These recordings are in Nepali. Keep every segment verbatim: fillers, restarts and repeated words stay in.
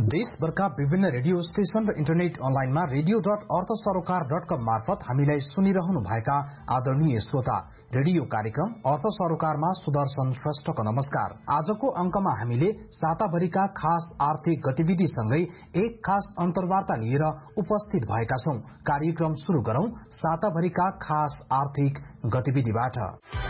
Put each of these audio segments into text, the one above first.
देशभरका विभिन्न रेडियो स्टेशन र इन्टरनेट अनलाइनमा रेडियो डट अर्थ सरोकार डट कम मार्फत हामीलाई सुनिरहनु भएका आदरणीय श्रोता, रेडियो कार्यक्रम अर्थ सरोकारमा सुदर्शन श्रेष्ठको नमस्कार। आजको अंकमा हामीले साताभरिका खास आर्थिक गतिविधिसँगै एक खास अन्तर्वार्ता लिएर उपस्थित भएका छौं। कार्यक्रम शुरू गरौं साताभरिका खास आर्थिक गतिविधिबाट।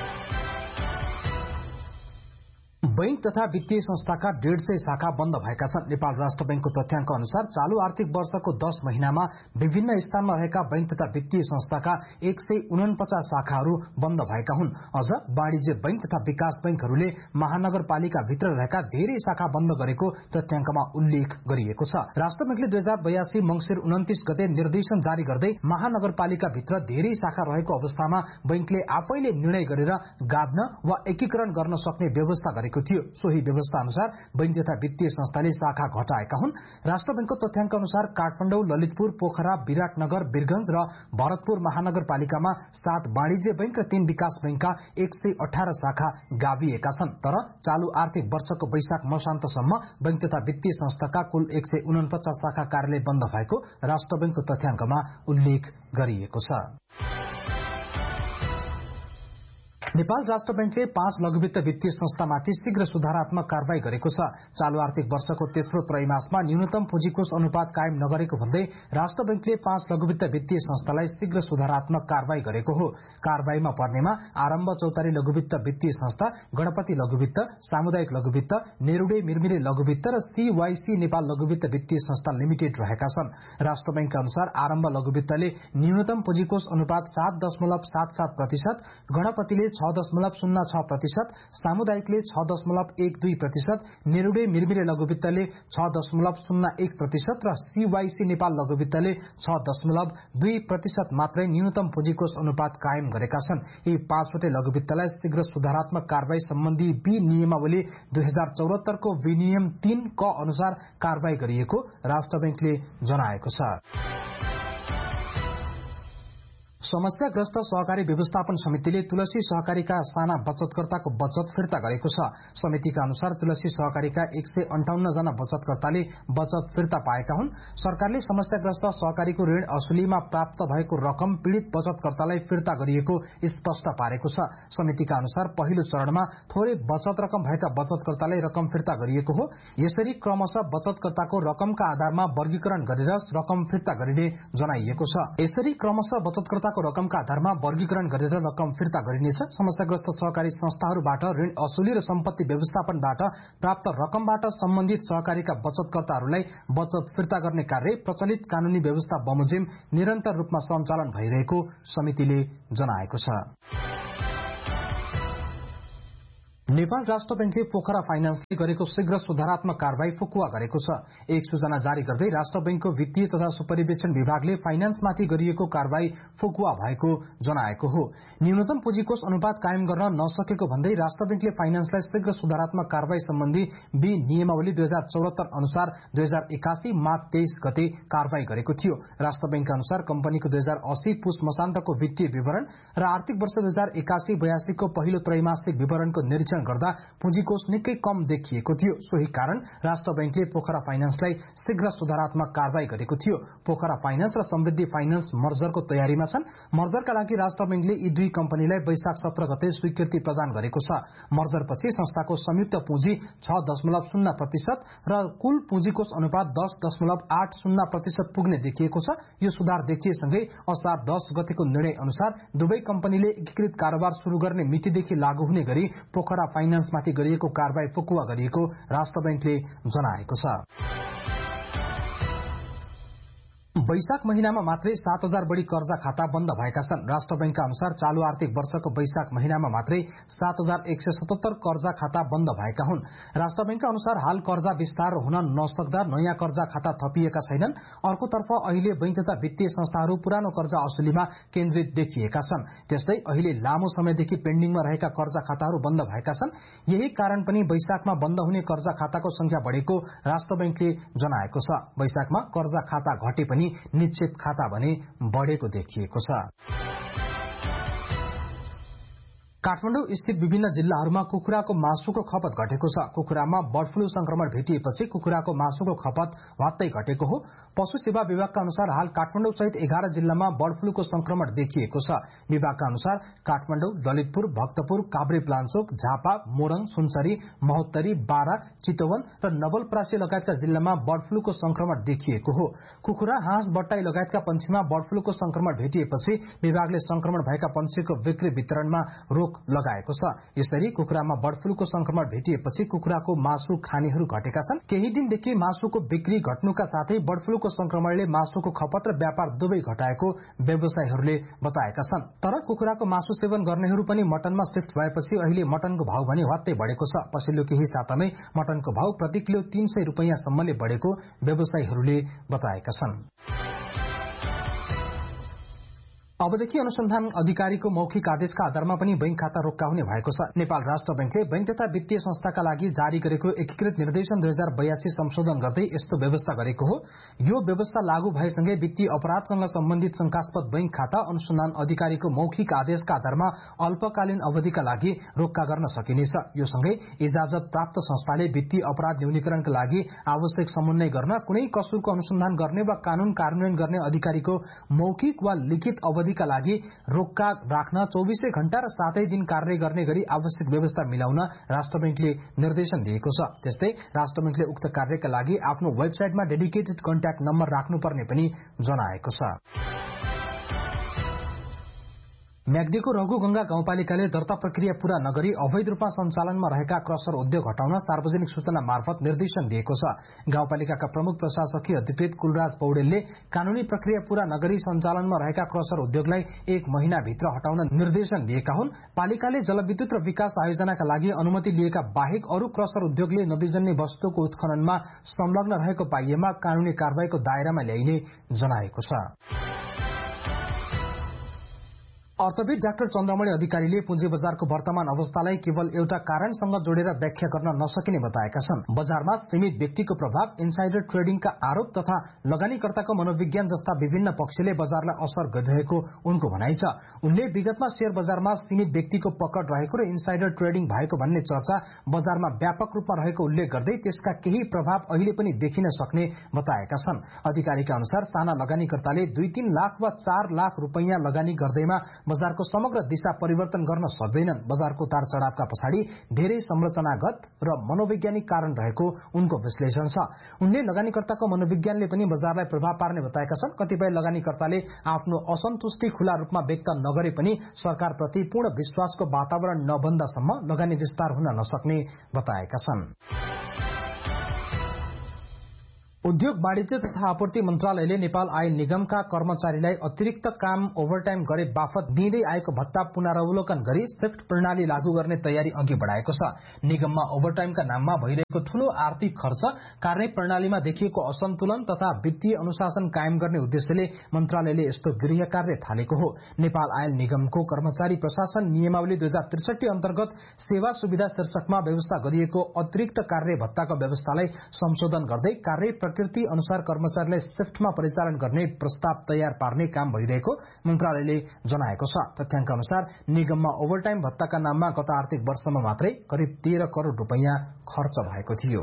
बैंक तथा वित्तीय संस्थाका डेढ़ सय शाखा बन्द भएका छन्। नेपाल राष्ट्र बैंकको तथ्याङ्क अनुसार चालू आर्थिक वर्षको दस महिनामा विभिन्न स्थानमा रहेका बैंक तथा वित्तीय संस्थाका एक सय उनपचास शाखाहरू बन्द भएका हुन्। अझ वाणिज्य बैंक तथा विकास बैंकहरूले महानगरपालिका भित्र रहेका धेरै शाखा बन्द गरेको तथ्याङ्कमा उल्लेख गरिएको छ। राष्ट्र बैंकले दुई हजार बयासी मंसिर उन्तीस गते निर्देशन जारी गर्दै महानगरपालिका भित्र धेरै शाखा रहेको अवस्थामा बैंकले आफैले निर्णय गरेर गाड्न वा एकीकरण गर्न सक्ने व्यवस्था गरेको थियो। सोही व्यवस्था अनुसार बैंक तथा वित्तीय संस्थाले शाखा घटाएका हुन्। राष्ट्र बैंकको तथ्याङ्क अनुसार काठमाडौँ, ललितपुर, पोखरा, विराटनगर, वीरगंज र भरतपुर महानगरपालिकामा सात वाणिज्य बैंक र तीन विकास बैंकका एक सय अठारह शाखा गाभिएका छन्। तर चालू आर्थिक वर्षको वैशाख मसान्तसम्म बैंक तथा वित्तीय संस्थाका कुल एक सय उनपचास शाखा कार्यालय बन्द भएको राष्ट्र बैंकको तथ्याङ्कमा उल्लेख गरिएको छ। नेपाल राष्ट्र बैंकले पाँच लघुवित्त वित्तीय संस्थामाथि शीघ्र सुधारात्मक कारवाही गरेको छ। चालू आर्थिक वर्षको तेस्रो त्रैमासमा न्यूनतम पुँजीकोष अनुपात कायम नगरेको भन्दै राष्ट्र बैंकले पाँच लघुवित्त वित्तीय संस्थालाई शीघ्र सुधारात्मक कारवाही गरेको हो। कारवाहीमा पर्नेमा आरम्भ चौतारी लघुवित्त वित्तीय संस्था, गणपति लघुवित्त, सामुदायिक लघुवित्त, नेरुडे मिरमिरे लघुवित्त र सीवाईसी नेपाल लघुवित्त वित्तीय संस्था लिमिटेड रहेका छन्। राष्ट्र बैंकका अनुसार आरम्भ लघुवित्तले न्यूनतम पुँजीकोष अनुपात सात दशमलव सात सात प्रतिशत, गणपतिले छ दशमलव शून्य छ प्रतिशत, सामुदायिकले छ दशमलव एक दुई प्रतिशत, नेरुडे मिरमिरे लघुवित्तले छ दशमलव शून्य एक प्रतिशत र सीवाईसी नेपाल लघुवित्तले छ दशमलव दुई प्रतिशत मात्रै न्यूनतम पुँजीकोष अनुपात कायम गरेका छन्। यी पाँचवटै लघुवित्तलाई शीघ्र सुधारात्मक कारवाही सम्बन्धी विनियमावली दुई हजार चौहत्तरको विनियम तीन क अनुसार कारवाही गरिएको राष्ट्र बैंकले जनाएको छ। समस्याग्रस्त सहकारी व्यवस्थापन समितिले तुलसी सहकारीका साना बचतकर्ताको बचत फिर्ता गरेको छ। समितिका अनुसार तुलसी सहकारीका एक सय अन्ठाउन्न जना बचतकर्ताले बचत फिर्ता पाएका हुन्। सरकारले समस्याग्रस्त सहकारीको ऋण असुलीमा प्राप्त भएको रकम पीड़ित बचतकर्तालाई फिर्ता गरिएको स्पष्ट पारेको छ। समितिका अनुसार पहिलो चरणमा थोरै बचत रकम भएका बचतकर्तालाई रकम फिर्ता गरिएको हो। यसरी क्रमशः बचतकर्ताको रकमका आधारमा वर्गीकरण गरेर रकम फिर्ता गरिने जनाइएको छ। यसरी क्रमशः बचतकर्ता रकमका आधारमा वर्गीकरण गरेर रकम फिर्ता गरिनेछ। समस्याग्रस्त सहकारी संस्थाहरूबाट ऋण असुली र सम्पत्ति व्यवस्थापनबाट प्राप्त रकमबाट सम्बन्धित सहकारीका बचतकर्ताहरूलाई बचत फिर्ता गर्ने कार्य प्रचलित कानूनी व्यवस्था बमोजिम निरन्तर रूपमा सञ्चालन भइरहेको समितिले जनाएको छ। नेपाल राष्ट्र बैंकले पोखरा फाइनान्सले गरेको शीघ्र सुधारात्मक कारवाही फुकुवा गरेको छ। एक सूचना जारी गर्दै राष्ट्र बैंकको वित्तीय तथा सुपरिवेक्षण विभागले फाइनान्समाथि गरिएको कारवाही फुकुवा भएको जनाएको हो। न्यूनतम पुँजीकोष अनुपात कायम गर्न नसकेको भन्दै राष्ट्र बैंकले फाइनान्सलाई शीघ्र सुधारात्मक कारवाही सम्बन्धी विनियमावली दुई हजार चौहत्तर अनुसार दुई हजार एकासी माघ तेइस गते कारवाही गरेको थियो। राष्ट्र बैंकका अनुसार कम्पनीको दुई हजार अस्सी पुष मसान्तको वित्तीय विवरण र आर्थिक वर्ष दुई हजार एकासी बयासीको पहिलो त्रैमासिक विवरणको निरीक्षण गर्दा पुँजीकोष निकै कम देखिएको थियो। सोही कारण राष्ट्र बैंकले पोखरा फाइनान्सलाई शीघ्र सुधारात्मक कारवाही गरेको थियो। पोखरा फाइनान्स र समृद्धि फाइनान्स मर्जरको तयारीमा छन्। मर्जरका लागि राष्ट्र बैंकले यी दुई कम्पनीलाई वैशाख सत्र गते स्वीकृति प्रदान गरेको छ। मर्जरपछि संस्थाको संयुक्त पुँजी छ दशमलव शून्य प्रतिशत र कुल पुँजीकोष अनुपात दस दशमलव आठ शून्य प्रतिशत पुग्ने देखिएको छ। यो सुधार देखिएसँगै असार दस गतेको निर्णय अनुसार दुवै कम्पनीले एकीकृत कारोबार शुरू गर्ने मितिदेखि लागू हुने गरी पोखरा फाइनान्समाथि गरिएको कारवाही फुकुवा गरिएको राष्ट्र बैंकले जनाएको छ। वैशाख महिनामा मात्रै सात हजार बढ़ी कर्जा खाता बन्द भएका छन्। राष्ट्र बैंकका अनुसार चालू आर्थिक वर्षको वैशाख महिनामा मात्रै सात हजार एक सय सतहत्तर कर्जा खाता बन्द भएका हुन्। राष्ट्र बैंकका अनुसार हाल कर्जा विस्तार हुन नसक्दा नयाँ कर्जा खाता थपिएका छैनन्। अर्कोतर्फ अहिले बैंक तथा वित्तीय संस्थाहरू पुरानो कर्जा असुलीमा केन्द्रित देखिएका छन्। त्यस्तै अहिले लामो समयदेखि पेन्डिङमा रहेका कर्जा खाताहरू बन्द भएका छन्। यही कारण पनि वैशाखमा बन्द हुने कर्जा खाताको संख्या बढ़ेको राष्ट्र बैंकले जनाएको छ। वैशाखमा कर्जा खाता घटे पनि निश्चित खाता भने बढ़ेको देखिएको छ। काठमाडौँ स्थित विभिन्न जिल्लाहरूमा कुखुराको मासुको खपत घटेको छ। कुखुरामा बर्ड फ्लू संक्रमण भेटिएपछि कुखुराको मासुको खपत वात्तै घटेको हो। पशु सेवा विभागका अनुसार हाल काठमाडौँ सहित एघार जिल्लामा बर्ड फ्लूको संक्रमण देखिएको छ। विभागका अनुसार काठमाडौँ, ललितपुर, भक्तपुर, काभ्रेपलाञ्चोक, झापा, मोरङ, सुनसरी, महोत्तरी, बारा, चितवन र नवलपरासी लगायतका जिल्लामा बर्ड फ्लूको संक्रमण देखिएको हो। कुखुरा, हाँस, बट्टाई लगायतका पंक्षीमा बर्ड फ्लूको संक्रमण भेटिएपछि विभागले संक्रमण भएका पंक्षीको बिक्री वितरणमा रोक लगाएको छ। यसरी कुखुरामा बर्ड फ्लूको संक्रमण भेटिएपछि कुखुराको मासु खानेहरू घटेका छन्। केही दिनदेखि मासुको बिक्री घट्नुका साथै बर्ड फ्लूको संक्रमणले मासुको खपत र व्यापार दुवै घटाएको व्यवसायीहरूले बताएका छन्। तर कुखुराको मासु सेवन गर्नेहरू पनि मटनमा शिफ्ट भएपछि अहिले मटनको भाव भने वात्तै बढेको छ। पछिल्लो केही सातामै मटनको भाव प्रति किलो तीन सय रुपियाँसम्मले बढेको व्यवसायीहरूले बताएका छन्। अबदेखि अनुसन्धान अधिकारीको मौखिक आदेशका आधारमा पनि बैंक खाता रोक्का हुने भएको छ। नेपाल राष्ट्र बैंकले बैंक तथा वित्तीय संस्थाका लागि जारी गरेको एकीकृत निर्देशन दुई हजार बयासी संशोधन गर्दै यस्तो व्यवस्था गरेको हो। यो व्यवस्था लागू भएसँगै वित्तीय अपराधसँग सम्बन्धित शंकास्पद बैंक खाता अनुसन्धान अधिकारीको मौखिक आदेशका आधारमा अल्पकालीन अवधिका लागि रोक्का गर्न सकिनेछ। यो सँगै इजाजत प्राप्त संस्थाले वित्तीय अपराध न्यूनीकरणका लागि आवश्यक समन्वय गर्न कुनै कसुरको अनुसन्धान गर्ने वा कानून कार्यान्वयन गर्ने अधिकारीको मौखिक वा लिखित अवधि का लागि रोक्का राख्न चौबीसै घण्टा र सातै दिन कार्य गर्ने गरी आवश्यक व्यवस्था मिलाउन राष्ट्र बैंकले निर्देशन दिएको छ। त्यस्तै राष्ट्र बैंकले उक्त कार्यका लागि आफ्नो वेबसाइटमा डेडिकेटेड कन्ट्याक्ट नम्बर राख्नुपर्ने पनि जनाएको छ। म्याग्दीको रघुगंगा गाउँपालिकाले दर्ता प्रक्रिया पूरा नगरी अवैध रूपमा सञ्चालनमा रहेका क्रसर उद्योग हटाउन सार्वजनिक सूचना मार्फत निर्देशन दिएको छ। गाउँपालिकाका प्रमुख प्रशासकीय अधिकृत कुलराज पौडेलले कानूनी प्रक्रिया पूरा नगरी सञ्चालनमा रहेका क्रसर उद्योगलाई एक महिनाभित्र हटाउन निर्देशन दिएका हुन्। पालिकाले जलविद्युत र विकास आयोजनाका लागि अनुमति लिएका बाहेक अरू क्रसर उद्योगले नदीजन्य वस्तुको उत्खननमा संलग्न रहेको पाइएमा कानूनी कारबाहीको दायरामा ल्याइने जनाएको छ। अर्थविद डाक्टर चन्द्रमणि अधिकारीले पुँजी बजारको वर्तमान अवस्थालाई केवल एउटा कारणसँग जोडेर व्याख्या गर्न नसकिने बताएका छन्। बजारमा सीमित व्यक्तिको प्रभाव, इन्साइडर ट्रेडिङका आरोप तथा लगानीकर्ताको मनोविज्ञान जस्ता विभिन्न पक्षले बजारलाई असर गरिरहेको उनको भनाइ छ। उनले विगतमा शेयर बजारमा सीमित व्यक्तिको पकड रहेको र इन्साइडर ट्रेडिङ भएको भन्ने चर्चा बजारमा व्यापक रूपमा रहेको उल्लेख गर्दै त्यसका केही प्रभाव अहिले पनि देखिन सक्ने बताएका छन्। अधिकारीका अनुसार साना लगानीकर्ताले दुई तीन लाख वा चार लाख रुपियाँ लगानी गर्दैमा बजारको समग्र दिशा परिवर्तन गर्न सक्दैनन्। बजारको उतार चढावका पछाडि धेरै संरचनागत र मनोवैज्ञानिक कारण रहेको उनको विश्लेषण छ। उनले लगानीकर्ताको मनोविज्ञानले पनि बजारलाई प्रभाव पार्ने बताएका छन्। कतिपय लगानीकर्ताले आफ्नो असन्तुष्टि खुला रूपमा व्यक्त नगरे पनि सरकारप्रति पूर्ण विश्वासको वातावरण नबन्दासम्म लगानी विस्तार हुन नसक्ने बताएका छन्। उद्योग, वाणिज्य तथा आपूर्ति मन्त्रालयले नेपाल आयल निगमका कर्मचारीलाई अतिरिक्त काम ओभरटाइम गरे बापत दिँदै आएको भत्ता पुनरावलोकन गरी शिफ्ट प्रणाली लागू गर्ने तयारी अघि बढाएको छ। निगममा ओभरटाइमका नाममा भइरहेको ठूलो आर्थिक खर्च, कार्य प्रणालीमा देखिएको असन्तुलन तथा वित्तीय अनुशासन कायम गर्ने उद्देश्यले मन्त्रालयले यस्तो गृह कार्य थालेको हो। नेपाल आयल निगमको कर्मचारी प्रशासन नियमावली दुई हजार त्रिसठी अन्तर्गत सेवा सुविधा शीर्षकमा व्यवस्था गरिएको अतिरिक्त कार्य भत्ताको व्यवस्थालाई संशोधन गर्दै कार्य प्रकृति अनुसार कर्मचारीलाई शिफ्टमा परिचालन गर्ने प्रस्ताव तयार पार्ने काम भइरहेको मन्त्रालयले जनाएको छ। तथ्याङ्क अनुसार निगममा ओभरटाइम भत्ताका नाममा गत आर्थिक वर्षमा मात्रै करिब तेह्र करोड़ रुपियाँ खर्च भएको थियो।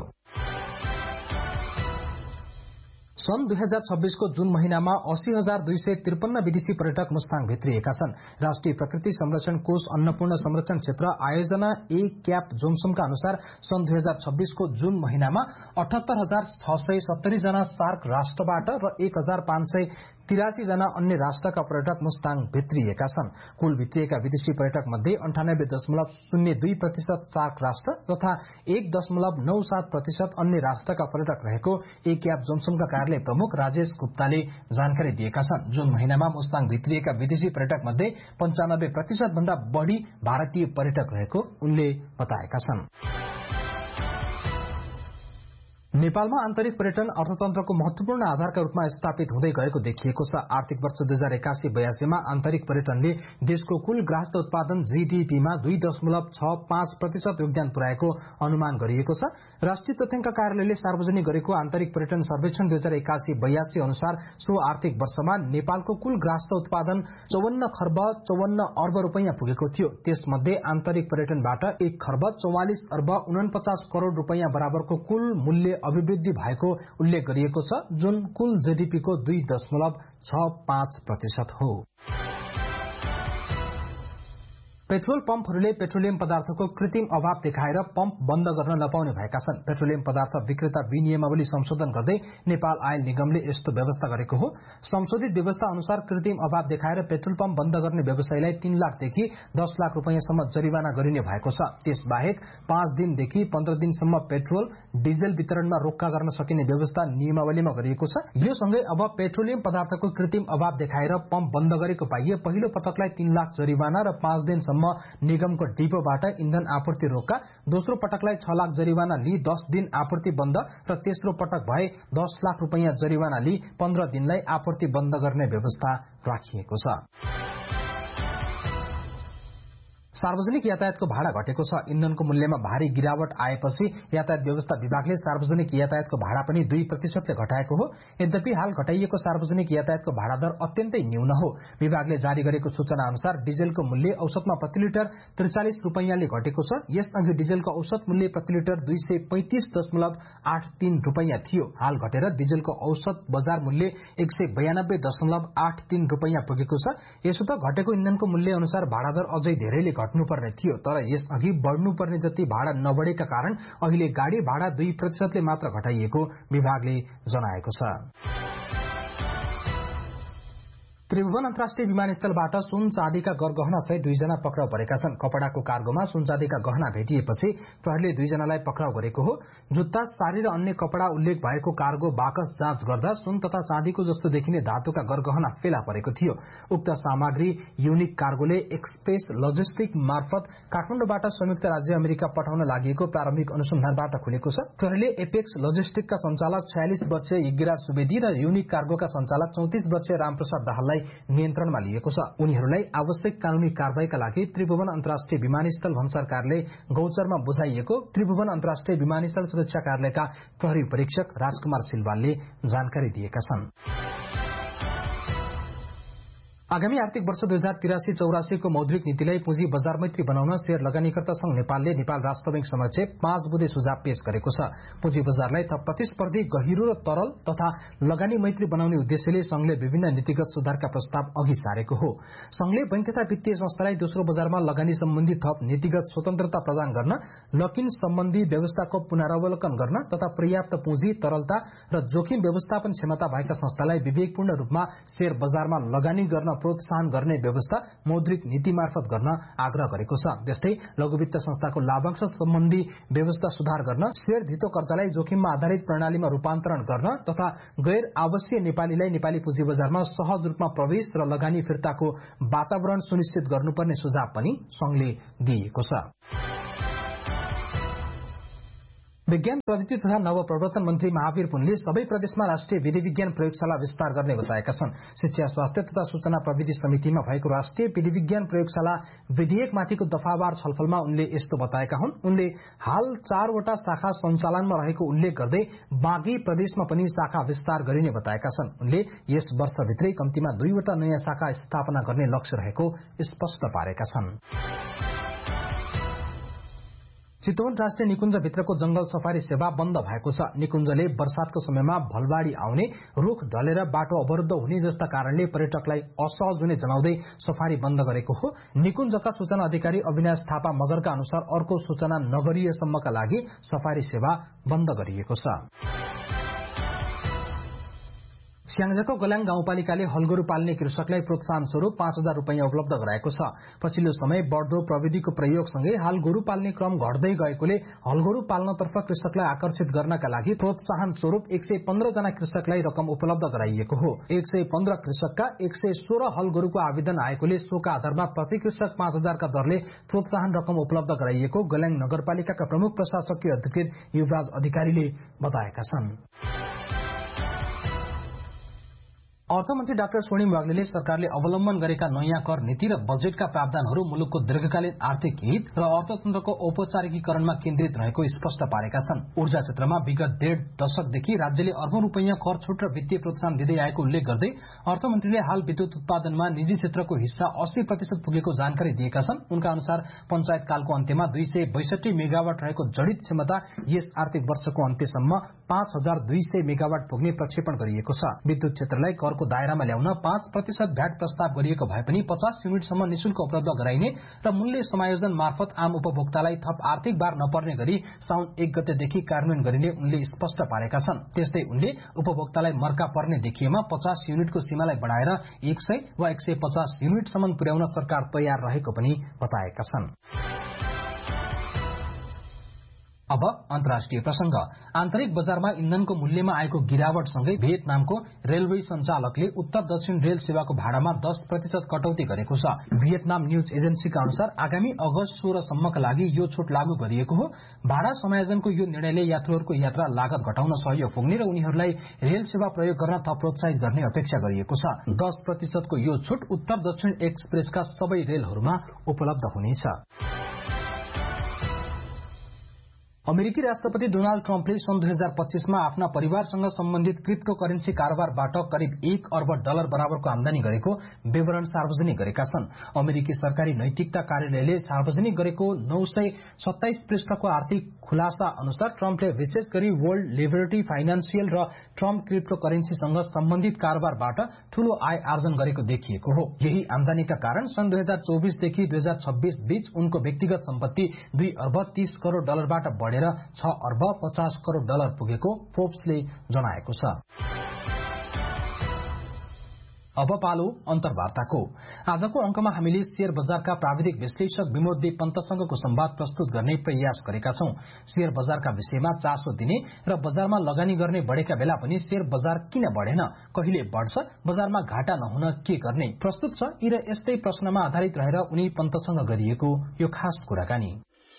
सन् दुई हजार छब्बीसको जुन महिनामा अस्सी हजार दुई सय त्रिपन्न विदेशी पर्यटक मुस्ताङ भित्रिएका छन्। राष्ट्रिय प्रकृति संरक्षण कोष अन्नपूर्ण संरक्षण क्षेत्र आयोजना ए क्याप जोमसोमका अनुसार सन् दुई हजार छब्बीसको जुन महिनामा अठहत्तर हजार छ सय सत्तरी जना सार्क राष्ट्रबाट र एक हजार पाँच सय तिरासी जना अन्य राष्ट्रका पर्यटक मुस्ताङ भित्रिएका छन्। कुल भित्रिएका विदेशी पर्यटक मध्ये अन्ठानब्बे दशमलव शून्य दुई प्रतिशत सार्क राष्ट्र तथा एक दशमलव नौ सात प्रतिशत अन्य राष्ट्रका पर्यटक रहेको ए क्याप जोमसोमका कार्यालय प्रमुख राजेश गुप्ताले जानकारी दिएका छन्। जुन महिनामा मुस्ताङ भित्रिएका विदेशी पर्यटक मध्ये पञ्चानब्बे प्रतिशत भन्दा बढ़ी भारतीय पर्यटक रहेको उनले बताएका छन्। नेपालमा आन्तरिक पर्यटन अर्थतन्त्रको महत्वपूर्ण आधारका रूपमा स्थापित हुँदै गएको देखिएको छ। आर्थिक वर्ष दुई हजार एकासी बयासीमा आन्तरिक पर्यटनले देशको कुल ग्राहस्थ उत्पादन जीडीपीमा दुई दशमलव छ पाँच प्रतिशत योगदान पुर्याएको अनुमान गरिएको छ। राष्ट्रिय तथ्याङ्क कार्यालयले सार्वजनिक गरेको आन्तरिक पर्यटन सर्वेक्षण दुई हजार एकासी बयासी अनुसार सो आर्थिक वर्षमा नेपालको कुल ग्राहस्थ उत्पादन चौवन्न खर्ब चौवन्न अर्ब रूपियाँ पुगेको थियो। त्यसमध्ये आन्तरिक पर्यटनबाट एक खर्ब चौवालिस अर्ब उनपचास करोड़ रूपियाँ बराबरको कुल मूल्य अभिवृद्धि भएको उल्लेख गरिएको छ, जुन कुल जीडीपी को दुई दशमलव छ पाँच प्रतिशत हो। पेट्रोल पम्पहरूले पेट्रोलियम पदार्थको कृत्रिम अभाव देखाएर पम्प बन्द गर्न नपाउने भएका छन्। पेट्रोलियम पदार्थ विक्रेता विनियमावली संशोधन गर्दै नेपाल आयल निगमले यस्तो व्यवस्था गरेको हो। संशोधित व्यवस्था अनुसार कृत्रिम अभाव देखाएर पेट्रोल पम्प बन्द गर्ने व्यवसायीलाई तीन लाखदेखि दस लाख रूपियाँसम्म जरिवाना गरिने भएको छ। त्यसबाहेक पाँच दिनदेखि पन्ध्र दिनसम्म पेट्रोल डिजल वितरणमा रोक्का गर्न सकिने व्यवस्था नियमावलीमा गरिएको छ। यो सँगै अब पेट्रोलियम पदार्थको कृत्रिम अभाव देखाएर पम्प बन्द गरेको पाइए पहिलो पटकलाई तीन लाख जरिवाना र पाँच दिनसम्म निगमको डिपोबाट इन्धन आपूर्ति रोक्का, दोस्रो पटकलाई छ लाख जरिवाना लिई दस दिन आपूर्ति बन्द र तेस्रो पटक भए दस लाख रूपियाँ जरिवाना लिई पन्ध्र दिनलाई आपूर्ति बन्द गर्ने व्यवस्था राखिएको छ। सार्वजनिक यातायातको भाडा घटेको छ। इन्धनको मूल्यमा भारी गिरावट आएपछि यातायात व्यवस्था विभागले सार्वजनिक यातायातको भाडा पनि दुई प्रतिशतले घटाएको हो। यद्यपि हाल घटाइएको सार्वजनिक यातायातको भाडा दर अत्यन्तै न्यून हो। विभागले जारी गरेको सूचना अनुसार डिजेलको मूल्य औसतमा प्रति लिटर त्रिचालिस रूपियाँले घटेको छ। यसअघि डिजेलको औसत मूल्य प्रति लिटर दुई सय पैंतिस दशमलव आठ तीन रूपियाँ थियो। हाल घटेर डिजेलको औसत बजार मूल्य एक सय बयानब्बे दशमलव आठ तीन रूपियाँ पुगेको छ। यसो त घटेको इन्धनको मूल्य अनुसार भाडा दर अझै धेरैले घट्नुपर्ने थियो, तर यसअघि बढ्नुपर्ने जति भाडा नबढेका कारण अहिले गाडी भाडा दुई प्रतिशतले मात्र घटाइएको विभागले जनाएको छ। त्रिभुवन अन्तर्राष्ट्रिय विमानस्थलबाट सुन चाँदीका गरगहना सहित दुईजना पक्राउ परेका छन्। कपडाको कार्गोमा सुन चाँदीका गहना भेटिएपछि प्रहरीले दुईजनालाई पक्राउ गरेको हो। जुत्ता, साडी र अन्य कपडा उल्लेख भएको कार्गो बाकस जाँच गर्दा सुन तथा चाँदीको जस्तो देखिने धातुका गरगहना फेला परेको थियो। उक्त सामग्री युनिक कार्गोले एक्सप्रेस लजिस्टिक मार्फत काठमाडौँबाट संयुक्त राज्य अमेरिका पठाउन लागि प्रारम्भिक अनुसन्धानबाट खुलेको छ। प्रहरीले एपेक्स लजिस्टिकका सञ्चालक छयालिस वर्षीय यज्ञराज सुवेदी र युनिक कार्गोका सञ्चालक चौतिस वर्षीय रामप्रसाद दाहाललाई नियन्त्रणमा लिएको छ। उनीहरूलाई आवश्यक कानूनी कारबाहीका लागि त्रिभुवन अन्तर्राष्ट्रिय विमानस्थल भन्सार कार्यालय गौचरमा बुझाइएको त्रिभुवन अन्तर्राष्ट्रिय विमानस्थल सुरक्षा कार्यालयका प्रहरी परीक्षक राजकुमार सिलवालले जानकारी दिएका छन्। आगामी आर्थिक वर्ष दुई हजार तिरासी चौरासी को मौद्रिक नीतिलाई पुँजी बजार मैत्री बनाउन शेयर लगानीकर्ता संघ नेपालले नेपाल राष्ट्र बैंक समक्ष पाँच बुँदे सुझाव पेश गरेको छ। पुँजी बजारलाई थप प्रतिस्पर्धी, गहिरो र तरल तथा लगानी मैत्री बनाउने उद्देश्यले संघले विभिन्न नीतिगत सुधारका प्रस्ताव अघि सारेको हो। संघले बैंक तथा वित्तीय संस्थालाई दोस्रो बजारमा लगानी सम्बन्धी थप नीतिगत स्वतन्त्रता प्रदान गर्न, लकिन सम्बन्धी व्यवस्थाको पुनरावलोकन गर्न तथा पर्याप्त पुँजी, तरलता र जोखिम व्यवस्थापन क्षमता भएका संस्थालाई विवेकपूर्ण रूपमा शेयर बजारमा लगानी गर्न प्रोत्साहन गर्ने व्यवस्था मौद्रिक नीति मार्फत गर्न आग्रह गरेको छ। त्यस्तै लघुवित्त संस्थाको लाभांश सम्बन्धी व्यवस्था सुधार गर्न, शेयर धितो कर्जालाई जोखिममा आधारित प्रणालीमा रूपान्तरण गर्न तथा गैर आवासीय नेपालीलाई नेपाली पुँजी बजारमा सहज रूपमा प्रवेश र लगानी फिर्ताको वातावरण सुनिश्चित गर्नुपर्ने सुझाव पनि संघले दिएको छ। विज्ञान, प्रविधि तथा नवप्रवर्तन मन्त्री महावीर पुनले सबै प्रदेशमा राष्ट्रिय विधि विज्ञान प्रयोगशाला विस्तार गर्ने बताएका छन्। शिक्षा, स्वास्थ्य तथा सूचना प्रविधि समितिमा भएको राष्ट्रिय विधि विज्ञान प्रयोगशाला विधेयकमाथिको दफावार छलफलमा उनले यस्तो बताएका हुन्। उनले हाल चारवटा शाखा सञ्चालनमा रहेको उल्लेख गर्दै बाँकी प्रदेशमा पनि शाखा विस्तार गरिने बताएका छन्। उनले यस वर्षभित्रै कम्तीमा दुईवटा नयाँ शाखा स्थापना गर्ने लक्ष्य रहेको स्पष्ट पारेका छन्। चितवन राष्ट्रिय निकुञ्जभित्रको जंगल सफारी सेवा बन्द भएको छ। निकुञ्जले वर्षातको समयमा भलबाड़ी आउने, रुख ढलेर बाटो अवरुद्ध हुने जस्ता कारणले पर्यटकलाई असहज हुने जनाउँदै सफारी बन्द गरेको हो। निकुञ्जका सूचना अधिकारी अविनाश थापा मगरका अनुसार अर्को सूचना नगरिएसम्मका लागि सफारी सेवा बन्द गरिएको छ। स्याङ्जाको गल्याङ गाउँपालिकाले हलगोरु पाल्ने कृषकलाई प्रोत्साहन स्वरूप पाँच हजार रूपियाँ उपलब्ध गराएको छ। पछिल्लो समय बढ्दो प्रविधिको प्रयोगसँगै हाल गोरु पाल्ने क्रम घट्दै गएकोले हलगोरु पाल्नतर्फ कृषकलाई आकर्षित गर्नका लागि प्रोत्साहन स्वरूप एक सय पन्ध्र जना कृषकलाई रकम उपलब्ध गराइएको हो। एक सय पन्ध्र कृषकका एक सय सोह्र हलगोरुको आवेदन आएकोले सोका आधारमा प्रति कृषक पाँच हजारका दरले प्रोत्साहन रकम उपलब्ध गराइएको गल्याङ नगरपालिकाका प्रमुख प्रशासकीय अधिकृत युवराज अधिकारीले बताएका छन्। अर्थमन्त्री डाक्टर स्वर्णिम वाग्लेले सरकारले अवलम्बन गरेका नयाँ कर नीति र बजेटका प्रावधानहरू मुलुकको दीर्घकालीन आर्थिक हित र अर्थतन्त्रको औपचारिकीकरणमा केन्द्रित रहेको स्पष्ट पारेका छन्। ऊर्जा क्षेत्रमा विगत डेढ दशकदेखि राज्यले अर्बौं रूपियाँ कर छुट र वित्तीय प्रोत्साहन दिँदै आएको उल्लेख गर्दै अर्थमन्त्रीले हाल विद्युत उत्पादनमा निजी क्षेत्रको हिस्सा अस्सी प्रतिशत पुगेको जानकारी दिएका छन्। उनका अनुसार पञ्चायतकालको अन्त्यमा दुई सय बैसठी मेगावाट रहेको जडित क्षमता यस आर्थिक वर्षको अन्त्यसम्म पाँच हजार दुई सय मेगावाट पुग्ने प्रक्षेपण गरिएको छ। विद्युत क्षेत्रलाई कर को दायरामा ल्याउन पाँच प्रतिशत भ्याट प्रस्ताव गरिएको भए पनि पचास युनिटसम्म निशुल्क उपलब्ध गराइने र मूल्य समायोजन मार्फत आम उपभोक्तालाई थप आर्थिक भार नपर्ने गरी साउन एक गतेदेखि कार्यान्वयन गरिने उनले स्पष्ट पारेका छन्। त्यस्तै उनले उपभोक्तालाई मर्का पर्ने देखिएमा पचास युनिटको सीमालाई बढ़ाएर एक सय वा एक सय पचास युनिटसम्म पुर्याउन सरकार तयार रहेको पनि बताएका छन्। अब अन्तर्राष्ट्रिय प्रसंग। आन्तरिक बजारमा इन्धनको मूल्यमा आएको गिरावटसँगै भियतनामको रेलवे संचालकले उत्तर दक्षिण रेल सेवाको भाडामा दस प्रतिशत कटौती गरेको छ। भियतनाम न्यूज एजेन्सीका अनुसार आगामी अगस्त सोह्रसम्मका लागि यो छूट लागू गरिएको हो। भाडा समायोजनको यो निर्णयले यात्रुहरूको यात्रा लागत घटाउन सहयोग पुग्ने र उनीहरूलाई रेल सेवा प्रयोग गर्न थप प्रोत्साहित गर्ने अपेक्षा गरिएको छ। दस प्रतिशतको यो छूट उत्तर दक्षिण एक्सप्रेसका सबै रेलहरूमा उपलब्ध हुनेछ। अमेरिकी राष्ट्रपति डोनाल्ड ट्रम्पले सन् दुई हजार पच्चीसमा आफ्ना परिवारसँग सम्बन्धित क्रिप्टो करेन्सी कारोबारबाट करिब एक अर्ब डलर बराबरको आमदानी गरेको विवरण सार्वजनिक गरेका छन्। अमेरिकी सरकारी नैतिकता कार्यालयले सार्वजनिक गरेको नौ सय सत्ताइस पृष्ठको आर्थिक खुलासा अनुसार ट्रम्पले विशेष गरी वर्ल्ड लिबर्टी फाइनान्सियल र ट्रम्प क्रिप्टो करेन्सीसँग सम्बन्धित कारोबारबाट ठूलो आय आर्जन गरेको देखिएको हो। यही आमदानीका कारण सन् दुई हजार चौबिसदेखि दुई हजार छब्बीस बीच उनको व्यक्तिगत सम्पत्ति दुई अर्ब तीस करोड़ डलरबाट बढेर छ अर्ब पचास करोड़ डलर पुगेको फोर्ब्सले जनाएको छ। अब पालो अन्तर्वार्ताको। आजको अंकमा हामीले शेयर बजारका प्राविधिक विश्लेषक विमोद देव पन्तसँगको संवाद प्रस्तुत गर्ने प्रयास गरेका छौं। शेयर बजारका विषयमा चासो दिने र बजारमा लगानी गर्ने बढ़ेका बेला पनि शेयर बजार किन बढ़ेन, कहिले बढ़छ, बजारमा घाटा नहुन के गर्ने, प्रस्तुत छ। यी र यस्तै प्रश्नमा आधारित रहेर उनी पन्तसँग गरिएको यो खास कुराकानी।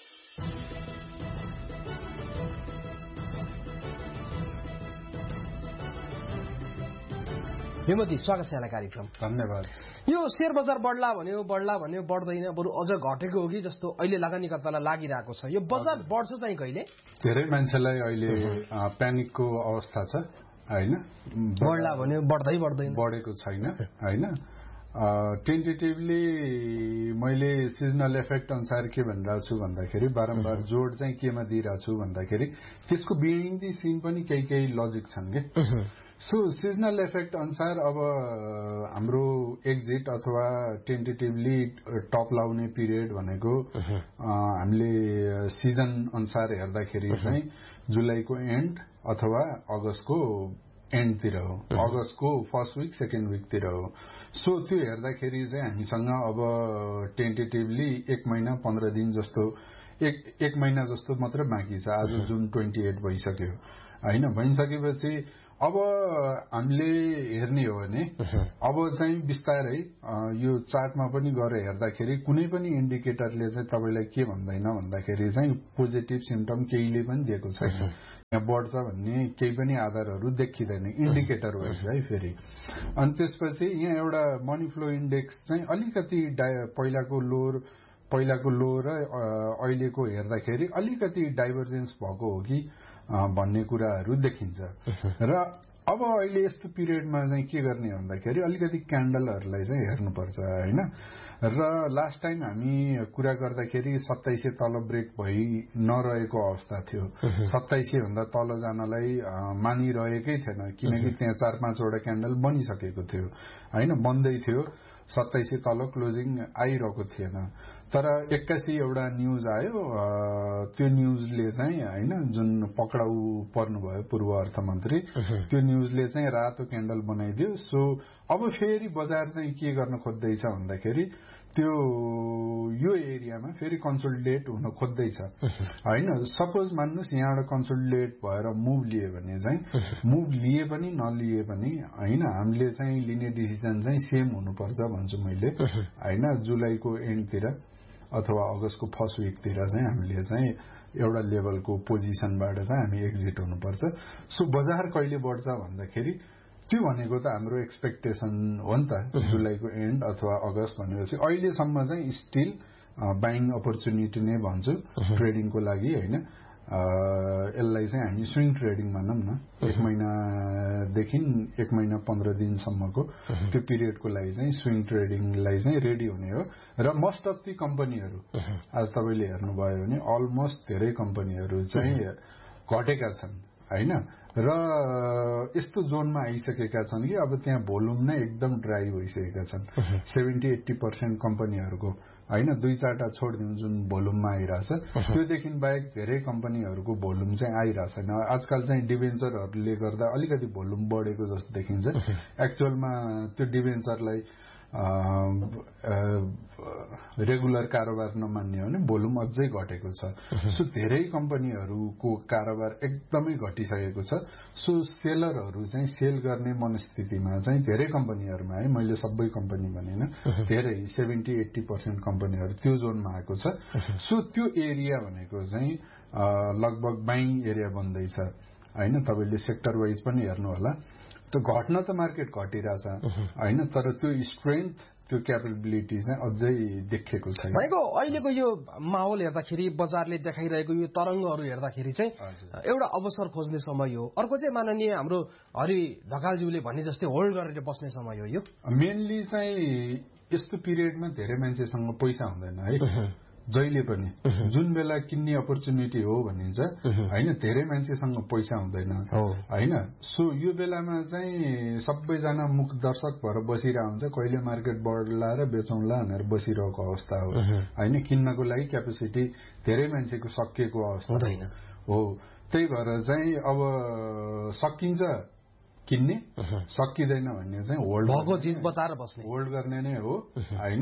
विमोदजी, स्वागत छ यहाँलाई कार्यक्रम। धन्यवाद। यो शेयर बजार बढ्ला भन्यो बढ्ला भन्यो बढ्दैन, बरु अझ घटेको हो कि जस्तो अहिले लगानीकर्तालाई लागिरहेको छ। यो बजार बढ्छ चाहिँ कहिले? धेरै मान्छेलाई अहिले प्यानिकको अवस्था छ हैन। बढ्ला भन्यो बढ्दै बढ्दैन, बढेको छैन हैन। टेन्टेटिभली मैले सिजनल इफेक्ट अनुसार के भनिरहेको छु भन्दाखेरि बारम्बार जोड चाहिँ केमा दिइरहेको छु भन्दाखेरि त्यसको बिहाइन्ड द सिन पनि केही केही लजिक छन् के। सो सिजनल इफेक्ट अनुसार अब हाम्रो एक्जिट अथवा टेन्टेटिभली टप लाउने पिरियड भनेको हामीले सिजन अनुसार हेर्दाखेरि चाहिँ जुलाईको एन्ड अथवा अगस्तको एन्डतिर हो, अगस्तको फर्स्ट विक सेकेन्ड विकतिर हो। सो त्यो हेर्दाखेरि चाहिँ हामीसँग अब टेन्टेटिभली एक महिना पन्ध्र दिन जस्तो एक एक महिना जस्तो मात्र बाँकी छ। आज जुन ट्वेन्टी एट भइसक्यो होइन। भइसकेपछि अब हामीले हेर्ने हो भने अब चाहिँ बिस्तारै यो चार्टमा पनि गएर हेर्दाखेरि कुनै पनि इन्डिकेटरले चाहिँ तपाईँलाई के भन्दैन भन्दाखेरि चाहिँ पोजिटिभ सिम्टम केहीले पनि दिएको छैन। यहाँ बढ्छ भन्ने केही पनि आधारहरू देखिँदैन इन्डिकेटर वाइज है। फेरि अनि त्यसपछि यहाँ एउटा मनी फ्लो इन्डेक्स चाहिँ अलिकति पहिलाको लो पहिलाको लो र अहिलेको हेर्दाखेरि अलिकति डाइभर्जेन्स भएको हो कि भन्ने कुराहरू देखिन्छ। र अब अहिले यस्तो पिरियडमा चाहिँ के गर्ने भन्दाखेरि अलिकति क्यान्डलहरूलाई चाहिँ हेर्नुपर्छ होइन। र लास्ट टाइम हामी कुरा गर्दाखेरि सत्ताइस सय तल ब्रेक भई नरहेको अवस्था थियो। सत्ताइस सय भन्दा तल जानलाई मानिरहेकै थिएन किनकि त्यहाँ चार पाँचवटा क्यान्डल बनिसकेको थियो होइन, बन्दै थियो। सत्ताइस सय तल क्लोजिङ आइरहेको थिएन। तर एक्कासी एउटा न्युज आयो, त्यो न्युजले चाहिँ होइन जुन पक्राउ पर्नुभयो पूर्व अर्थमन्त्री, त्यो न्युजले चाहिँ रातो क्यान्डल बनाइदियो। सो अब फेरि बजार चाहिँ के गर्न खोज्दैछ भन्दाखेरि त्यो यो एरियामा फेरि कन्सोलिडेट हुन खोज्दैछ होइन। सपोज मान्नुहोस् यहाँबाट कन्सोलिडेट भएर मुभ लिए भने चाहिँ मुभ लिए पनि नलिए पनि होइन हामीले चाहिँ लिने डिसिजन चाहिँ सेम हुनुपर्छ भन्छु मैले होइन। जुलाईको एन्डतिर अथवा अगस्तको फर्स्ट विकतिर चाहिँ हामीले चाहिँ एउटा लेभलको पोजिसनबाट चाहिँ हामी एक्जिट हुनुपर्छ। सो बजार कहिले बढ्छ भन्दाखेरि त्यो भनेको त हाम्रो एक्सपेक्टेसन हो नि त, जुलाईको एन्ड अथवा अगस्त भनेपछि अहिलेसम्म चाहिँ स्टिल बाइङ अपर्च्युनिटी नै भन्छु ट्रेडिङको लागि होइन। यसलाई चाहिँ हामी स्विङ ट्रेडिङ भनौँ न, एक महिनादेखि एक महिना पन्ध्र दिनसम्मको त्यो पिरियडको लागि चाहिँ स्विङ ट्रेडिङलाई चाहिँ रेडी हुने हो। र मोस्ट अफ दि कम्पनीहरू आज तपाईँले हेर्नुभयो भने अलमोस्ट धेरै कम्पनीहरू चाहिँ घटेका छन् होइन। र यस्तो जोनमा आइसकेका छन् कि अब त्यहाँ भोल्युम नै एकदम ड्राई भइसकेका छन्। सेभेन्टी एट्टी पर्सेन्ट कम्पनीहरूको होइन, दुई चारवटा छोडिदिउँ जुन भोल्युममा आइरहेछ, त्योदेखि बाहेक धेरै कम्पनीहरूको भोल्युम चाहिँ आइरहेको छैन। आजकल चाहिँ डिभेन्चरहरूले गर्दा अलिकति भोल्युम बढेको जस्तो देखिन्छ। एक्चुअलमा त्यो डिभेन्चरलाई रेगुलर कारोबार नमान्ने हो भने भोल्युम अझै घटेको छ। सो धेरै कम्पनीहरूको कारोबार एकदमै घटिसकेको छ। सो सेलरहरू चाहिँ सेल गर्ने मनस्थितिमा चाहिँ धेरै कम्पनीहरूमा है, मैले सबै कम्पनी भनेन, धेरै सेभेन्टी एट्टी पर्सेन्ट कम्पनीहरू त्यो जोनमा आएको छ। सो त्यो एरिया भनेको चाहिँ लगभग बाइङ एरिया बन्दैछ होइन। तपाईँले सेक्टर वाइज पनि हेर्नु होला, त्यो घट्न त मार्केट घटिरहेछ होइन, तर त्यो स्ट्रेन्थ त्यो क्यापेबिलिटी चाहिँ अझै देखेको छैन। भनेको अहिलेको यो माहौल हेर्दाखेरि बजारले देखाइरहेको यो तरङ्गहरू हेर्दाखेरि चाहिँ एउटा अवसर खोज्ने समय हो। अर्को चाहिँ माननीय हाम्रो हरि ढकालज्यूले भने जस्तै होल्ड गरेर बस्ने समय हो। यो मेनली चाहिँ यस्तो पिरियडमा धेरै मान्छेसँग पैसा हुँदैन है, जहिले पनि जुन बेला किन्ने अपर्च्युनिटी हो भनिन्छ होइन, धेरै मान्छेसँग पैसा हुँदैन होइन। सो यो बेलामा चाहिँ सबैजना मुख दर्शक भएर बसिरहेको हुन्छ, कहिले मार्केट बढ्ला र बेचौँला भनेर बसिरहेको अवस्था हो होइन। किन्नको लागि क्यापेसिटी धेरै मान्छेको सकिएको अवस्था हो। त्यही भएर चाहिँ अब सकिन्छ किन्ने, सकिँदैन भन्ने चाहिँ होल्ड भएको चिज बचाएर बस्ने होल्ड गर्ने नै हो होइन।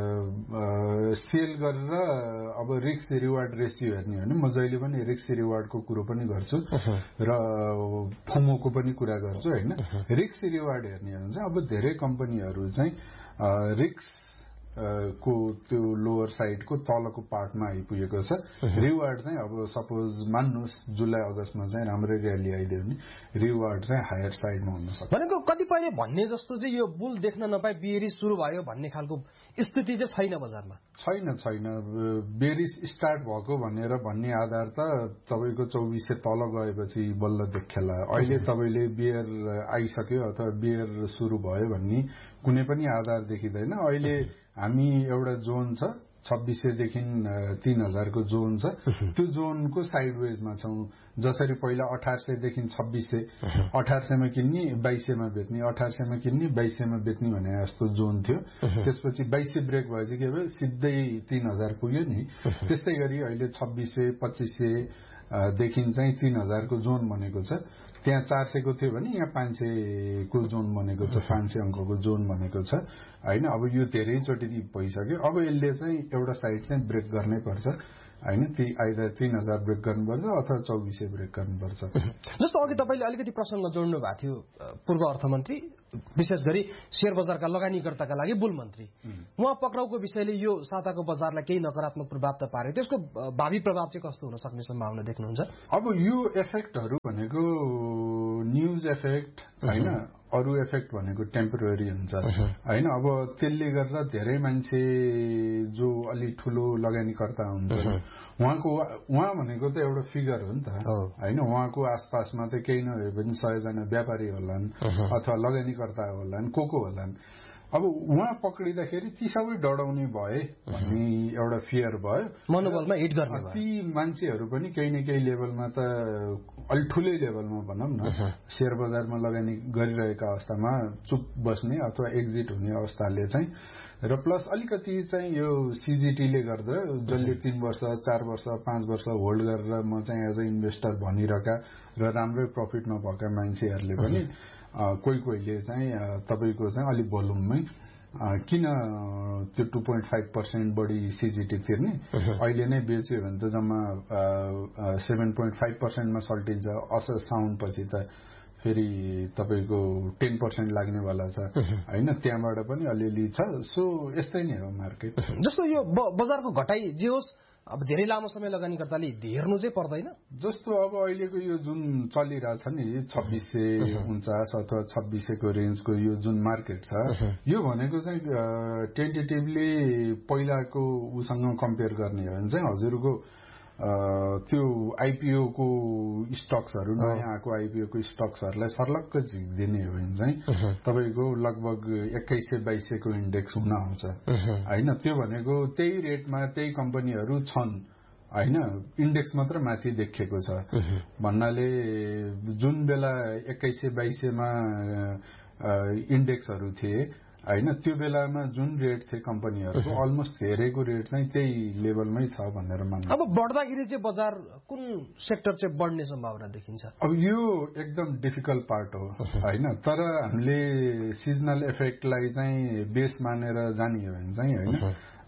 सेल गरेर अब रिस्क रिवार्ड रेसियो हेर्ने हो भने म जहिले पनि रिस्क रिवार्डको कुरो पनि गर्छु र फोमोको पनि कुरा गर्छु होइन। रिस्क रिवार्ड हेर्ने हो भने चाहिँ अब धेरै कम्पनीहरू चाहिँ रिस्क को त्यो लोवर साइडको तलको पार्टमा आइपुगेको छ। रिवार्ड चाहिँ अब सपोज मान्नुहोस् जुलाई अगस्तमा चाहिँ राम्रै र्याली आइदियो भने रिवार्ड चाहिँ हायर साइडमा हुन सक्छ। भनेको कतिपयले भन्ने जस्तो चाहिँ यो बुल देख्न नपाए बेरिस सुरु भयो भन्ने खालको स्थिति चाहिँ छैन बजारमा। छैन छैन बेरिस स्टार्ट भएको भनेर भन्ने आधार त तपाईँको चौबिस सय तल गएपछि बल्ल देखेला। अहिले तपाईँले बियर आइसक्यो अथवा बियर सुरु भयो भन्ने कुनै पनि आधार देखिँदैन। अहिले हामी एउटा जोन छ छब्बिस सयदेखि तीन हजारको जोन छ, त्यो जोनको साइडवेजमा छौँ। जसरी पहिला अठार सयदेखि छब्बिस सय अठार सयमा किन्ने बाइस सयमा बेच्ने, अठार सयमा किन्ने बाइस सयमा बेच्ने भने जस्तो जोन थियो। त्यसपछि बाइस सय ब्रेक भएपछि के भयो, सिधै तीन हजार पुग्यो नि। त्यस्तै गरी अहिले छब्बिस सय पच्चिस सयदेखि चाहिँ तीन हजारको जोन बनेको छ। त्यहाँ चार सयको थियो भने यहाँ पाँच सयको जोन बनेको छ, पाँच सय अङ्कको जोन बनेको छ होइन। अब यो धेरैचोटि भइसक्यो। अब यसले चाहिँ एउटा साइड चाहिँ ब्रेक गर्नै पर्छ होइन। ती आइदर तीन हजार ब्रेक गर्नुपर्छ अथवा चौबिस सय ब्रेक गर्नुपर्छ। जस्तो अघि तपाईँले अलिकति प्रसङ्ग जोड्नु भएको थियो, पूर्व अर्थमन्त्री विशेष गरी शेयर बजारका लगानीकर्ताका लागि बुल मन्त्री, उहाँ पक्राउको विषयले यो साताको बजारलाई केही नकारात्मक प्रभाव त पार्यो, त्यसको भावी प्रभाव चाहिँ कस्तो हुन सक्ने सम्भावना देख्नुहुन्छ? अब यो इफेक्टहरू भनेको न्युज इफेक्ट होइन, अरू इफेक्ट भनेको टेम्पोररी हुन्छ होइन। अब त्यसले गर्दा धेरै मान्छे जो अलि ठुलो लगानीकर्ता हुन्छ उहाँको उहाँ भनेको त एउटा फिगर हो नि त होइन। उहाँको आसपासमा त केही नभए पनि सयजना व्यापारी होलान् अथवा लगानीकर्ता होलान्, को को होलान्। अब उहाँ पक्रिँदाखेरि ती सबै डराउने भए भन्ने एउटा फियर भयो, मनोबलमा हिट गर्ने भयो। ती मान्छेहरू पनि केही न केही लेभलमा त अलि ठुलै लेभलमा भनौँ न शेयर बजारमा लगानी गरिरहेका अवस्थामा चुप बस्ने अथवा एक्जिट हुने अवस्थाले चाहिँ र प्लस अलिकति चाहिँ यो सीजीटीले गर्दा जसले तीन वर्ष चार वर्ष पाँच वर्ष होल्ड गरेर म चाहिँ एज अ इन्भेस्टर भनिरहेका र राम्रै प्रफिट नभएका मान्छेहरूले पनि कोही कोहीले चाहिँ तपाईँको चाहिँ अलिक भोल्युममै किन त्यो टू पोइन्ट फाइभ पर्सेन्ट बढी सीजीटी तिर्ने, अहिले नै बेच्यो भने त जम्मा सेभेन पोइन्ट फाइभ पर्सेन्टमा सल्टिन्छ, असर साउन्ड पछि त फेरि तपाईँको टेन पर्सेन्ट लाग्नेवाला छ होइन, त्यहाँबाट पनि अलिअलि छ। सो यस्तै नै हो मार्केट। जस्तो यो बजारको घटाइ जे होस् अब धेरै लामो समय लगानीकर्ताले हेर्नु चाहिँ पर्दैन। जस्तो अब अहिलेको यो जुन चलिरहेछ नि छब्बिस सय उन्चास अथवा छब्बिस सयको रेन्जको यो जुन मार्केट छ, यो भनेको चाहिँ टेन्टेटिभली पहिलाको उसँग कम्पेयर गर्ने हो भने चाहिँ हजुरको त्यो आइपिओको स्टक्सहरू नयाँ आएको आइपिओको स्टक्सहरूलाई सर्लक्क झिक्दिने हो भने चाहिँ तपाईँको लगभग एक्काइस सय बाइस सयको इन्डेक्स हुन आउँछ होइन। त्यो भनेको त्यही रेटमा त्यही कम्पनीहरू छन् होइन, इन्डेक्स मात्र माथि देखिएको छ भन्नाले जुन बेला एक्काइस सय बाइस सयमा इन्डेक्सहरू थिए होइन, त्यो बेलामा जुन रेट थिए कम्पनीहरूको अलमोस्ट धेरैको रेट चाहिँ त्यही लेभलमै छ भनेर मान्नु। अब बढ्दाखेरि चाहिँ बजार कुन सेक्टर चाहिँ बढ्ने सम्भावना देखिन्छ? अब यो एकदम डिफिकल्ट पार्ट हो होइन, तर हामीले सिजनल इफेक्टलाई चाहिँ बेस मानेर जाने हो भने चाहिँ होइन,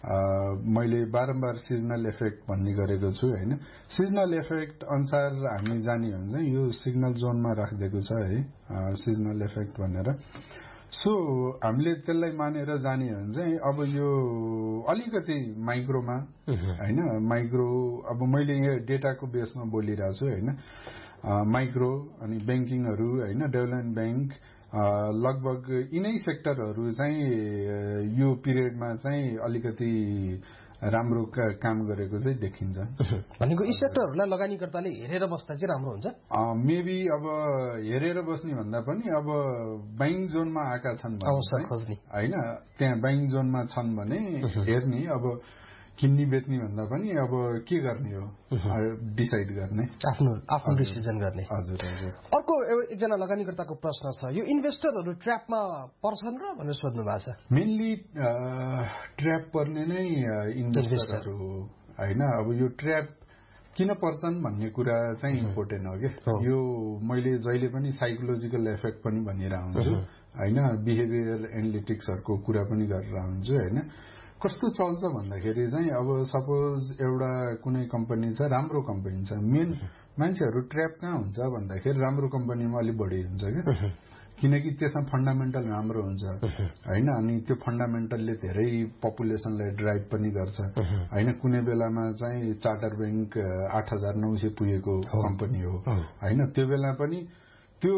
मैले बारम्बार सिजनल इफेक्ट भन्ने गरेको छु होइन। सिजनल इफेक्ट अनुसार हामी जाने हो भने चाहिँ यो सिग्नल जोनमा राखिदिएको छ है सिजनल इफेक्ट भनेर। सो हामीले त्यसलाई मानेर जाने हो भने चाहिँ अब यो अलिकति माइक्रोमा होइन, माइक्रो अब मैले यहाँ डेटाको बेसमा बोलिरहेको छु होइन, माइक्रो अनि ब्याङ्किङहरू होइन, डेभलपमेन्ट ब्याङ्क लगभग यिनै सेक्टरहरू चाहिँ यो पिरियडमा चाहिँ अलिकति राम्रो काम गरेको चाहिँ देखिन्छ। भनेको यी सेक्टरहरूलाई लगानीकर्ताले हेरेर बस्दा चाहिँ राम्रो हुन्छ। मेबी अब हेरेर बस्ने भन्दा पनि अब बाइङ जोनमा आएका छन् होइन, त्यहाँ बाइङ जोनमा छन् भने हेर्ने, अब किन्ने बेच्ने भन्दा पनि अब के गर्ने हो डिसाइड गर्ने, आफ्नो आफ्नो डिसिजन गर्ने। हजुर हजुर। अर्को एकजना लगानीकर्ताको प्रश्न छ, यो इन्भेस्टरहरू ट्र्यापमा पर्छन् र भनेर सोध्नु भएको छ। मेनली ट्र्याप पर्ने नै इन्भेस्टरहरू हो होइन। अब यो ट्र्याप किन पर्छन् भन्ने कुरा चाहिँ इम्पोर्टेन्ट हो कि, यो मैले जहिले पनि साइकोलोजिकल इफेक्ट पनि भनिरहेको हुन्छु होइन, बिहेभियर एनालिटिक्सहरूको कुरा पनि गरेर हुन्छु होइन। कस्तो चल्छ भन्दाखेरि चाहिँ अब सपोज एउटा कुनै कम्पनी छ, राम्रो कम्पनी छ, मेन मान्छेहरू ट्र्याप कहाँ हुन्छ भन्दाखेरि राम्रो कम्पनीमा अलिक बढी हुन्छ क्या, किनकि त्यसमा फन्डामेन्टल राम्रो हुन्छ होइन, अनि त्यो फन्डामेन्टलले धेरै पपुलेसनलाई ड्राइभ पनि गर्छ होइन। कुनै बेलामा चाहिँ चार्टर ब्याङ्क आठ हजार नौ सय पुगेको कम्पनी हो होइन, त्यो बेला पनि त्यो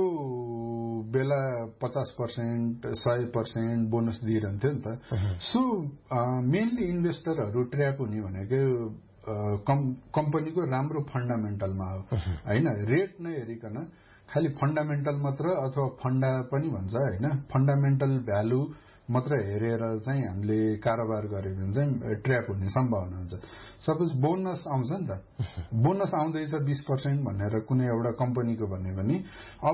बेला पचास पर्सेन्ट सय पर्सेन्ट बोनस दिइरहन्थ्यो नि त। सो मेनली इन्भेस्टरहरू ट्र्याप हुने भनेको कम कम्पनीको राम्रो फन्डामेन्टलमा हो होइन, रेट नहेरिकन खालि फन्डामेन्टल मात्र अथवा फन्डा पनि भन्छ होइन, फन्डामेन्टल भ्यालु मात्र हेरेर चाहिँ हामीले कारोबार गर्यो भने चाहिँ ट्र्याप हुने सम्भावना हुन्छ। सपोज बोनस आउँछ नि त, बोनस आउँदैछ बिस पर्सेन्ट भनेर कुनै एउटा कम्पनीको भन्यो भने अब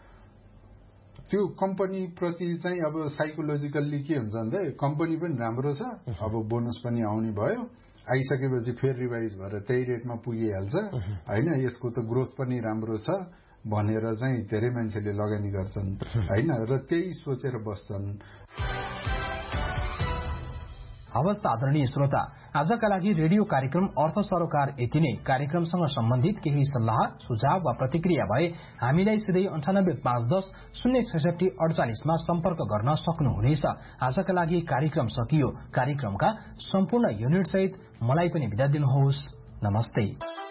त्यो कम्पनी प्रति चाहिँ अब साइकोलोजिकल्ली के हुन्छ भन्दा कम्पनी पनि राम्रो छ, अब बोनस पनि आउने भयो, आइसकेपछि फेरि रिभाइज भएर त्यही रेटमा पुगिहाल्छ होइन, यसको त ग्रोथ पनि राम्रो छ भनेर चाहिँ धेरै मान्छेले लगानी गर्छन् होइन, र त्यही सोचेर बस्छन्। हवस् आदरणीय श्रोता, आजका लागि रेडियो कार्यक्रम अर्थ सरोकार यति नै। कार्यक्रमसँग सम्बन्धित केही सल्लाह सुझाव वा प्रतिक्रिया भए हामीलाई सिधै अन्ठानब्बे पाँच दस शून्य छैसठी अडचालिसमा सम्पर्क गर्न सक्नुहुनेछ। आजका लागि कार्यक्रम सकियो। कार्यक्रमका सम्पूर्ण युनिट सहित मलाई पनि बिदा दिनुहोस्। नमस्ते।